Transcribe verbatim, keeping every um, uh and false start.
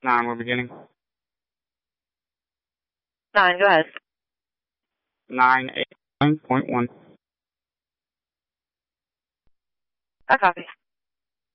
Nine, we're beginning. Nine, go ahead. Nine, eight, nine point one. I copy.